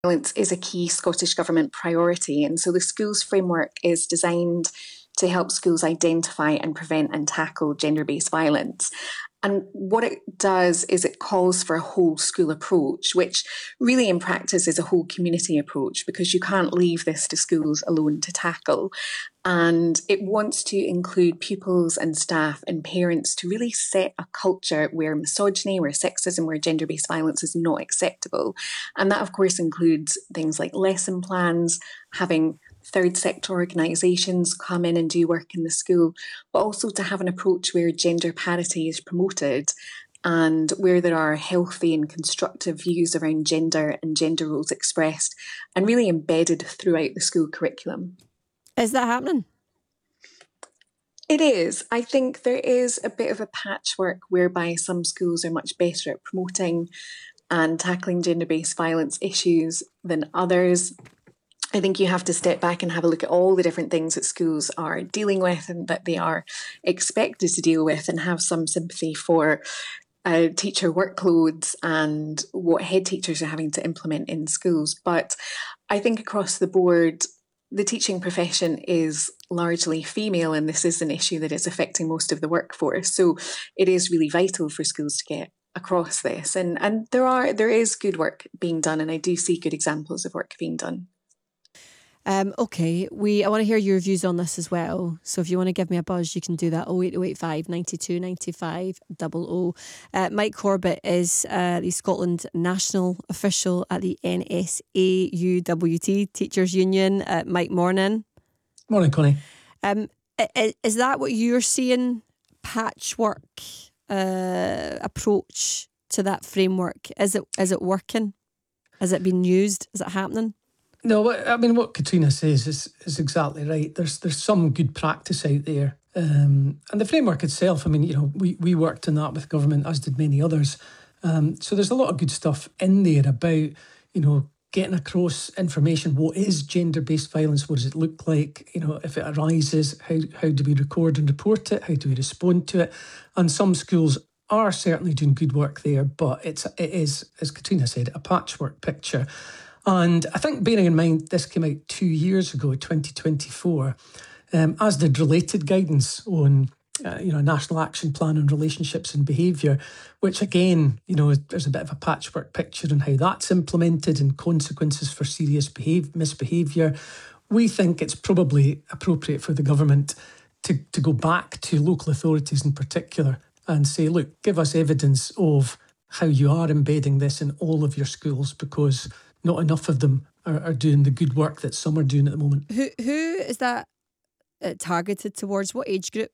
violence is a key Scottish Government priority, and so the schools framework is designed to help schools identify and prevent and tackle gender-based violence. And what it does is it calls for a whole school approach, which really in practice is a whole community approach, because you can't leave this to schools alone to tackle. And it wants to include pupils and staff and parents to really set a culture where misogyny, where sexism, where gender-based violence is not acceptable. And that, of course, includes things like lesson plans, having third sector organisations come in and do work in the school, but also to have an approach where gender parity is promoted and where there are healthy and constructive views around gender and gender roles expressed and really embedded throughout the school curriculum. Is that happening? It is. I think there is a bit of a patchwork whereby some schools are much better at promoting and tackling gender-based violence issues than others. I think you have to step back and have a look at all the different things that schools are dealing with and that they are expected to deal with, and have some sympathy for teacher workloads and what head teachers are having to implement in schools. But I think across the board, the teaching profession is largely female, and this is an issue that is affecting most of the workforce. So it is really vital for schools to get across this. And there is good work being done, and I do see good examples of work being done. Okay, I want to hear your views on this as well. So if you want to give me a buzz, you can do that. 08085 92 95 00. Mike Corbett is the Scotland national official at the NSAUWT Teachers Union. Mike, morning. Morning, Connie. Is that what you're seeing? Patchwork approach to that framework? Is it working? Has it been used? Is it happening? No, I mean, what Katrina says is exactly right. There's some good practice out there. And the framework itself, I mean, we worked on that with government, as did many others. So there's a lot of good stuff in there about, getting across information. What is gender-based violence? What does it look like? If it arises, how do we record and report it? How do we respond to it? And some schools are certainly doing good work there, but it is, as Katrina said, a patchwork picture. And I think, bearing in mind this came out 2 years ago, 2024, as did related guidance on, a national action plan on relationships and behaviour, which again, there's a bit of a patchwork picture on how that's implemented and consequences for serious misbehaviour. We think it's probably appropriate for the government to go back to local authorities in particular and say, look, give us evidence of how you are embedding this in all of your schools, because not enough of them are doing the good work that some are doing at the moment. Who is that targeted towards? What age group?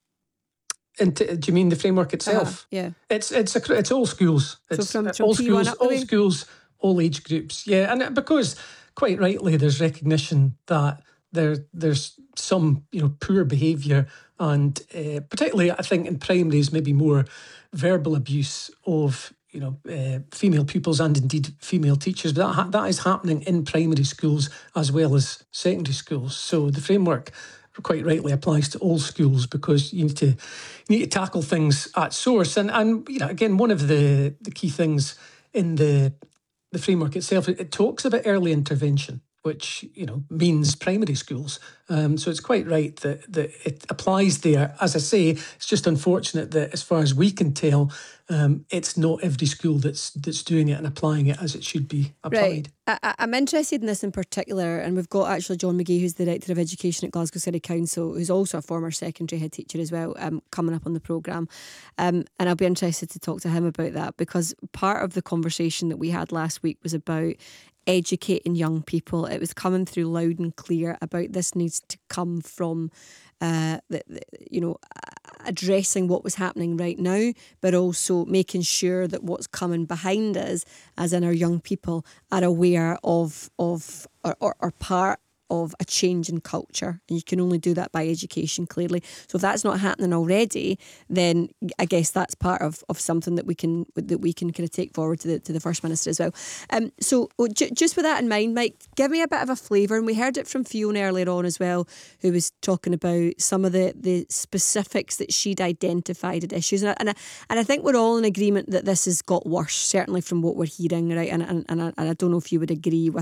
And do you mean the framework itself? Yeah. It's all schools. It's from all P1 schools, all age groups. Yeah, and because quite rightly there's recognition that there's some poor behaviour, and particularly I think in primaries maybe more verbal abuse of female pupils and indeed female teachers. But that is happening in primary schools as well as secondary schools. So the framework quite rightly applies to all schools, because you need to tackle things at source. And again, one of the key things in the framework itself, it talks about early intervention, which means primary schools. So it's quite right that it applies there. As I say, it's just unfortunate that, as far as we can tell, it's not every school that's doing it and applying it as it should be applied. Right. I'm interested in this in particular, and we've got actually John McGee, who's the Director of Education at Glasgow City Council, who's also a former secondary head teacher as well, coming up on the programme. And I'll be interested to talk to him about that, because part of the conversation that we had last week was about educating young people. It was coming through loud and clear about this needs to come from addressing what was happening right now, but also making sure that what's coming behind us, as in our young people, are aware of or part of a change in culture, and you can only do that by education, clearly. So if that's not happening already, then I guess that's part of something that we can kind of take forward to the First Minister as well. So just with that in mind, Mike, give me a bit of a flavour, and we heard it from Fiona earlier on as well, who was talking about some of the specifics that she'd identified as issues, and I think we're all in agreement that this has got worse, certainly from what we're hearing, right? And I don't know if you would agree with